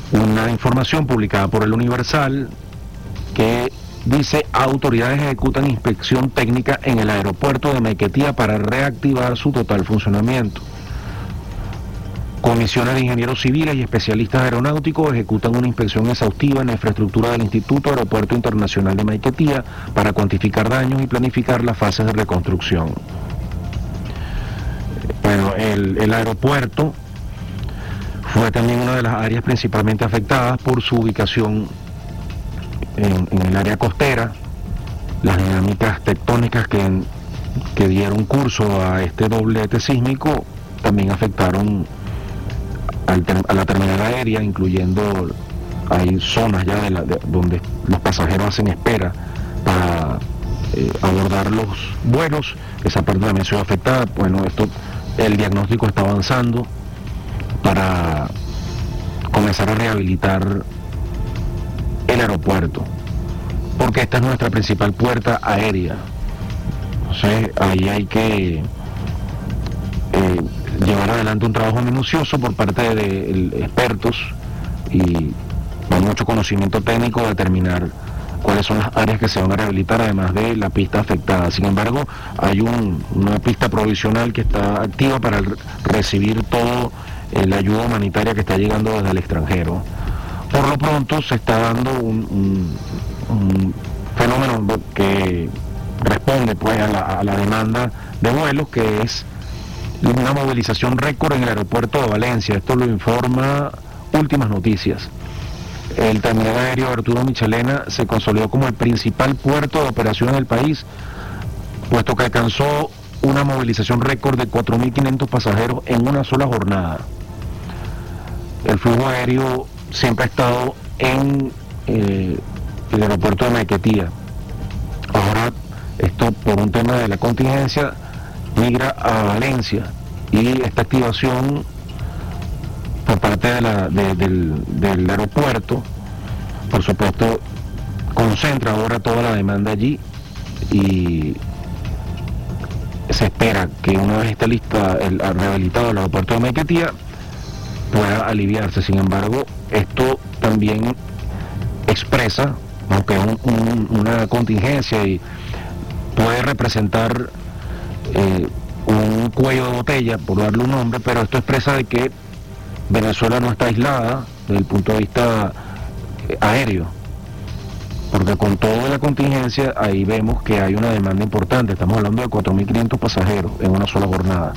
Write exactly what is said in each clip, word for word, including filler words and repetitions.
una información publicada por el Universal que dice: autoridades ejecutan inspección técnica en el aeropuerto de Maiquetía para reactivar su total funcionamiento. Comisiones de ingenieros civiles y especialistas aeronáuticos ejecutan una inspección exhaustiva en la infraestructura del Instituto Aeropuerto Internacional de Maiquetía para cuantificar daños y planificar las fases de reconstrucción. Bueno, el, el aeropuerto fue también una de las áreas principalmente afectadas por su ubicación en, en el área costera. Las dinámicas tectónicas que, que dieron curso a este doblete sísmico también afectaron al ter, a la terminal aérea, incluyendo, hay zonas ya de la, de, donde los pasajeros hacen espera para eh, abordar los vuelos. Esa parte también se ve afectada. Bueno, esto, el diagnóstico está avanzando para comenzar a rehabilitar el aeropuerto, porque esta es nuestra principal puerta aérea. Entonces, ahí hay que eh, llevar adelante un trabajo minucioso por parte de, de expertos y hay mucho conocimiento técnico de determinar cuáles son las áreas que se van a rehabilitar, además de la pista afectada. Sin embargo, hay un, una pista provisional que está activa para el, recibir todo eh, la ayuda humanitaria que está llegando desde el extranjero. Por lo pronto se está dando un, un, un fenómeno que responde pues a la, a la demanda de vuelos, que es una movilización récord en el aeropuerto de Valencia. Esto lo informa Últimas Noticias. El terminal aéreo Arturo Michelena se consolidó como el principal puerto de operación del país, puesto que alcanzó una movilización récord de cuatro mil quinientos pasajeros en una sola jornada. El flujo aéreo siempre ha estado en eh, el aeropuerto de Maiquetía. Ahora, esto por un tema de la contingencia, migra a Valencia, y esta activación por parte de la, de, del, del aeropuerto, por supuesto, concentra ahora toda la demanda allí, y se espera que una vez esté lista el rehabilitado el aeropuerto de Maiquetía pueda aliviarse. Sin embargo, esto también expresa, aunque es un, un, una contingencia y puede representar eh, un cuello de botella, por darle un nombre, pero esto expresa de que Venezuela no está aislada desde el punto de vista eh, aéreo, porque con toda la contingencia ahí vemos que hay una demanda importante. Estamos hablando de cuatro mil quinientos pasajeros en una sola jornada.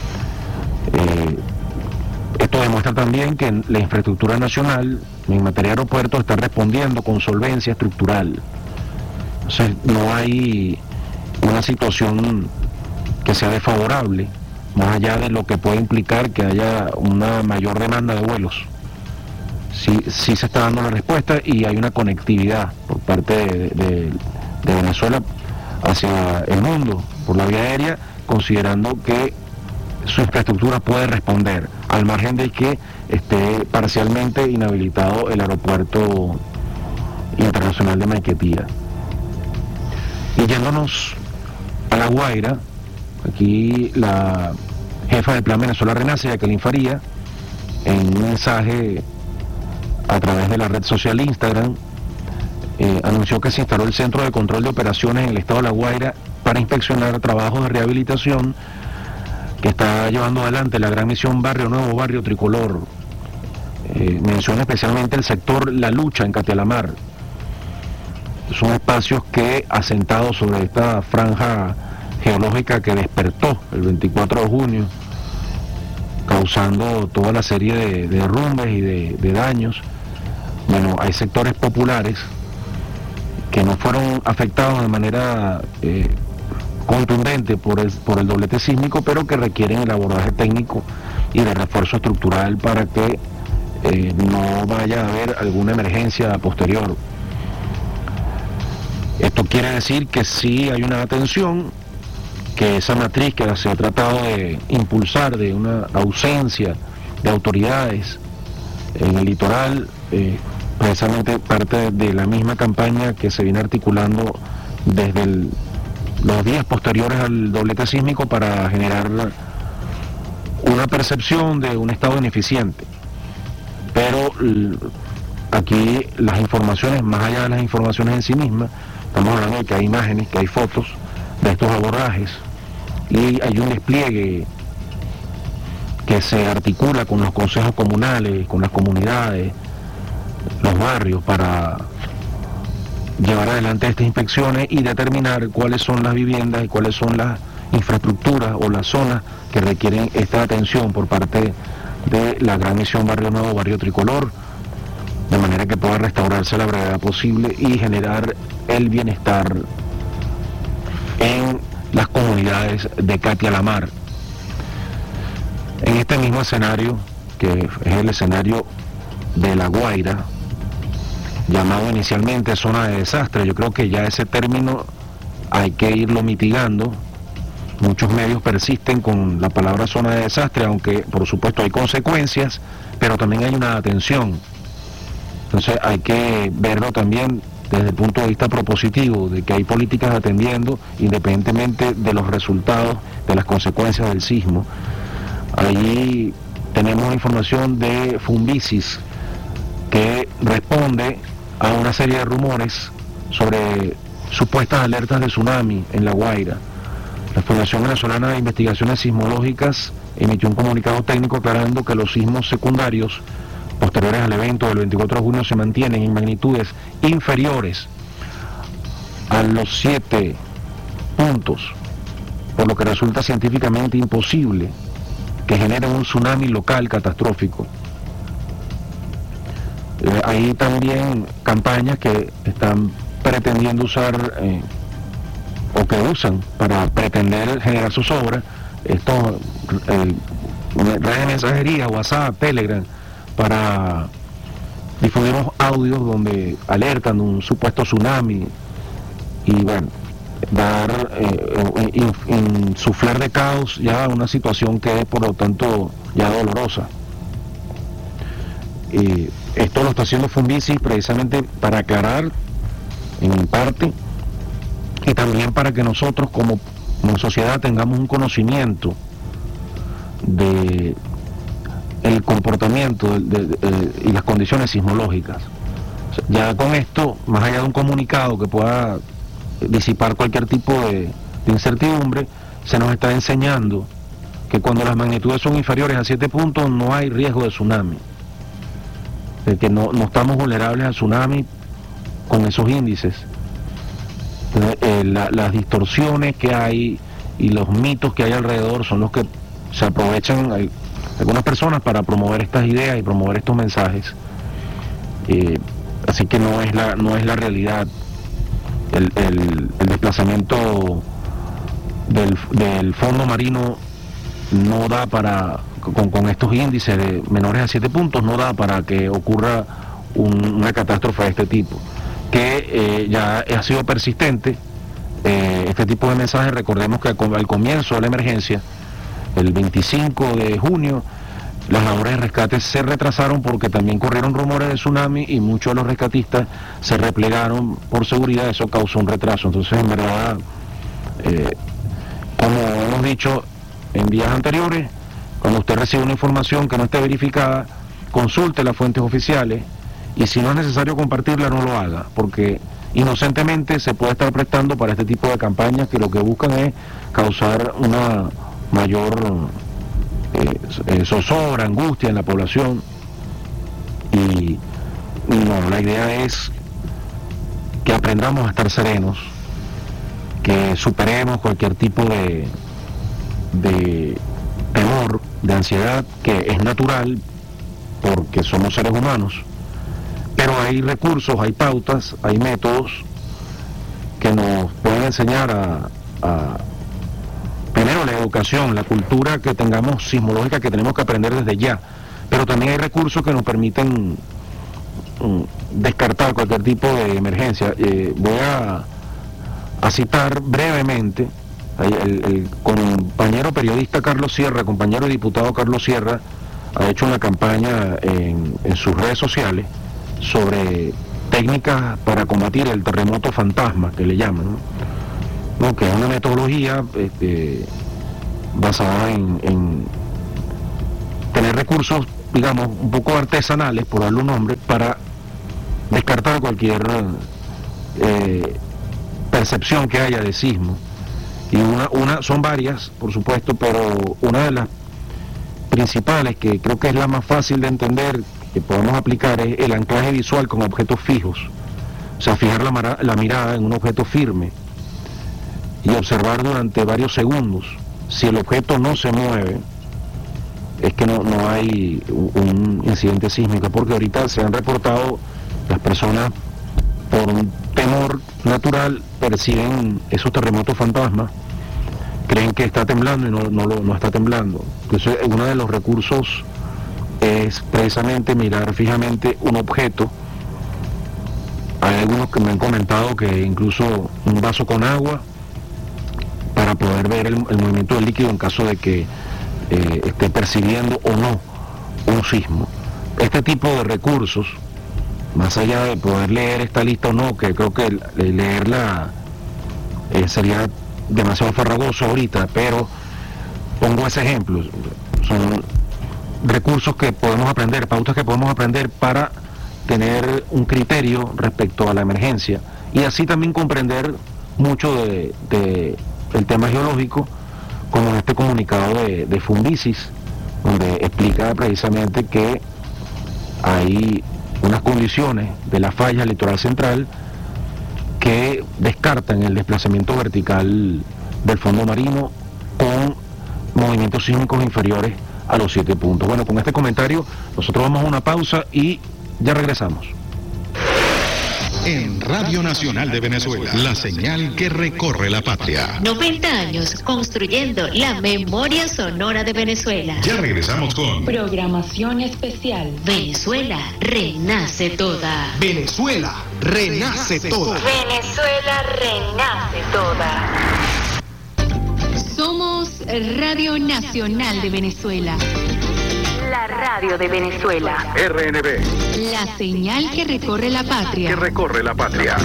Eh, esto demuestra también que la infraestructura nacional en materia de aeropuertos está respondiendo con solvencia estructural. Entonces no hay una situación que sea desfavorable, más allá de lo que puede implicar que haya una mayor demanda de vuelos. Sí, sí se está dando la respuesta y hay una conectividad por parte de, de, de Venezuela hacia el mundo por la vía aérea, considerando que su infraestructura puede responder, al margen de que esté parcialmente inhabilitado el aeropuerto internacional de Maiquetía. Y yéndonos a La Guaira, aquí la jefa del Plan Venezuela Renace, Jacqueline Faría, en un mensaje a través de la red social Instagram, eh, anunció que se instaló el Centro de Control de Operaciones en el estado de La Guaira para inspeccionar trabajos de rehabilitación que está llevando adelante la gran misión Barrio Nuevo, Barrio Tricolor. Eh, menciona especialmente el sector La Lucha en Catialamar. Son espacios que, asentados sobre esta franja geológica que despertó el veinticuatro de junio, causando toda la serie de, de derrumbes y de, de daños. Bueno, hay sectores populares que no fueron afectados de manera eh, contundente por el, por el doblete sísmico, pero que requieren el abordaje técnico y de refuerzo estructural para que eh, no vaya a haber alguna emergencia posterior. Esto quiere decir que sí hay una atención, que esa matriz que se ha tratado de impulsar de una ausencia de autoridades en el litoral, eh, precisamente parte de la misma campaña que se viene articulando desde el, los días posteriores al doblete sísmico para generar una percepción de un estado ineficiente. pero aquí las informaciones, más allá de las informaciones en sí mismas, estamos hablando de que hay imágenes, que hay fotos de estos abordajes, y hay un despliegue que se articula con los consejos comunales, con las comunidades, los barrios, para llevar adelante estas inspecciones y determinar cuáles son las viviendas y cuáles son las infraestructuras o las zonas que requieren esta atención por parte de la Gran Misión Barrio Nuevo, Barrio Tricolor, de manera que pueda restaurarse a la brevedad posible y generar el bienestar en las comunidades de Catia la Mar. En este mismo escenario, que es el escenario de La Guaira, llamado inicialmente zona de desastre, yo creo que ya ese término hay que irlo mitigando. Muchos medios persisten con la palabra zona de desastre, aunque por supuesto hay consecuencias, pero también hay una atención. Entonces hay que verlo también desde el punto de vista propositivo, de que hay políticas atendiendo independientemente de los resultados, de las consecuencias del sismo. Allí tenemos información de Fumbisis, que responde a una serie de rumores sobre supuestas alertas de tsunami en La Guaira. La Fundación Venezolana de Investigaciones Sismológicas emitió un comunicado técnico aclarando que los sismos secundarios posteriores al evento del veinticuatro de junio se mantienen en magnitudes inferiores a los siete puntos, por lo que resulta científicamente imposible que genere un tsunami local catastrófico. Eh, hay también campañas que están pretendiendo usar eh, o que usan para pretender generar sus obras, estos eh, redes de mensajería, WhatsApp, Telegram, para difundir unos audios donde alertan de un supuesto tsunami y bueno, dar, eh, in, insuflar de caos ya una situación que es por lo tanto ya dolorosa. Y esto lo está haciendo Fumbisis precisamente para aclarar en parte y también para que nosotros como, como sociedad tengamos un conocimiento de el comportamiento de, de, de, y las condiciones sismológicas. O sea, ya con esto, más allá de un comunicado que pueda disipar cualquier tipo de, de incertidumbre, se nos está enseñando que cuando las magnitudes son inferiores a siete puntos no hay riesgo de tsunami, de que no, no estamos vulnerables al tsunami con esos índices. Entonces, eh, la, las distorsiones que hay y los mitos que hay alrededor son los que se aprovechan hay, algunas personas para promover estas ideas y promover estos mensajes. Eh, así que no es la, no es la realidad. El, el, el desplazamiento del, del fondo marino no da para, con, con estos índices de menores a siete puntos, no da para que ocurra un, una catástrofe de este tipo, que eh, ya ha sido persistente. Eh, este tipo de mensajes, recordemos que al comienzo de la emergencia, el veinticinco de junio, las labores de rescate se retrasaron porque también corrieron rumores de tsunami y muchos de los rescatistas se replegaron por seguridad. Eso causó un retraso. Entonces, en verdad, eh, como hemos dicho en días anteriores, cuando usted recibe una información que no esté verificada, consulte las fuentes oficiales y si no es necesario compartirla, no lo haga, porque inocentemente se puede estar prestando para este tipo de campañas que lo que buscan es causar una mayor eh, eh, zozobra, angustia en la población. Y, y no, la idea es que aprendamos a estar serenos, que superemos cualquier tipo de, de temor, de ansiedad, que es natural porque somos seres humanos, pero hay recursos, hay pautas, hay métodos que nos pueden enseñar a, a primero la educación, la cultura que tengamos sismológica que tenemos que aprender desde ya, pero también hay recursos que nos permiten um, descartar cualquier tipo de emergencia. Eh, voy a, a citar brevemente el, el compañero periodista Carlos Sierra, compañero diputado Carlos Sierra, ha hecho una campaña en, en sus redes sociales sobre técnicas para combatir el terremoto fantasma, que le llaman, ¿no? ¿No? Que es una metodología este, basada en, en tener recursos digamos, un poco artesanales, por darle un nombre, para descartar cualquier eh, percepción que haya de sismo. Y una, una, son varias, por supuesto, pero una de las principales, que creo que es la más fácil de entender, que podemos aplicar, es el anclaje visual con objetos fijos. O sea, fijar la, mara, la mirada en un objeto firme y observar durante varios segundos. Si el objeto no se mueve, es que no, no hay un incidente sísmico, porque ahorita se han reportado las personas, por un temor natural, perciben esos terremotos fantasmas, creen que está temblando y no, no, no está temblando. Entonces, uno de los recursos es precisamente mirar fijamente un objeto. Hay algunos que me han comentado que incluso un vaso con agua, para poder ver el, el movimiento del líquido en caso de que eh, esté percibiendo o no un sismo. Este tipo de recursos, más allá de poder leer esta lista o no, que creo que leerla eh, sería demasiado farragoso ahorita, pero pongo ese ejemplo. Son recursos que podemos aprender, pautas que podemos aprender para tener un criterio respecto a la emergencia y así también comprender mucho de, de el tema geológico, como en este comunicado de, de Fundisis, donde explica precisamente que hay unas condiciones de la falla del litoral central que descartan el desplazamiento vertical del fondo marino con movimientos sísmicos inferiores a los siete puntos. Bueno, con este comentario nosotros vamos a una pausa y ya regresamos. En Radio Nacional de Venezuela, la señal que recorre la patria. noventa años construyendo la memoria sonora de Venezuela. Ya regresamos con programación especial. Venezuela renace toda. Venezuela renace toda. Venezuela renace toda. Somos Radio Nacional de Venezuela. La radio de Venezuela. R N B. La señal que recorre la patria. Que recorre la patria.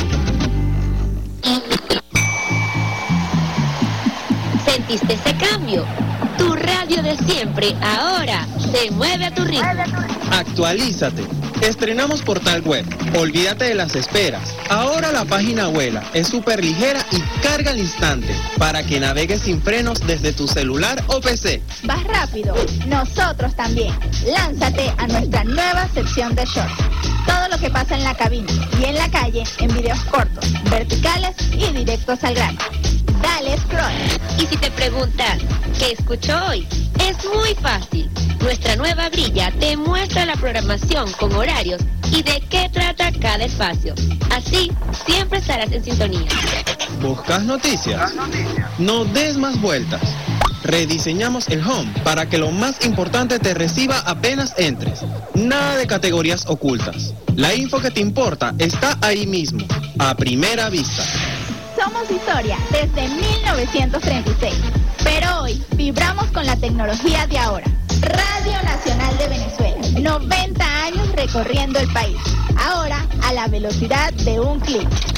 ¿Sentiste ese cambio? Tu radio de siempre ahora se mueve a tu ritmo. Actualízate. Estrenamos portal web. Olvídate de las esperas. Ahora la página vuela, es súper ligera y carga al instante para que navegues sin frenos desde tu celular o P C. Vas rápido, nosotros también. Lánzate a nuestra nueva sección de shorts. Todo lo que pasa en la cabina y en la calle en videos cortos, verticales y directos al grano. Dale scroll. Y si te preguntas, ¿qué escucho hoy? Es muy fácil. Nuestra nueva grilla te muestra la programación con horarios y de qué trata cada espacio. Así, siempre estarás en sintonía. ¿Buscas noticias? No des más vueltas. Rediseñamos el home para que lo más importante te reciba apenas entres. Nada de categorías ocultas. La info que te importa está ahí mismo, a primera vista. Somos historia desde mil novecientos treinta y seis, pero hoy vibramos con la tecnología de ahora. Radio Nacional de Venezuela, noventa años recorriendo el país, ahora a la velocidad de un clic.